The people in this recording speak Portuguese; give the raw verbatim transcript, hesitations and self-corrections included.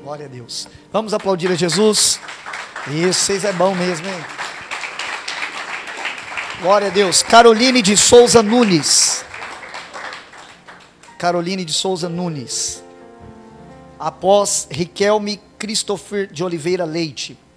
Glória a Deus. Vamos aplaudir a Jesus. Isso, vocês é bom mesmo, hein? Glória a Deus. Caroline de Souza Nunes. Caroline de Souza Nunes. Após Riquelme Christopher de Oliveira Leite.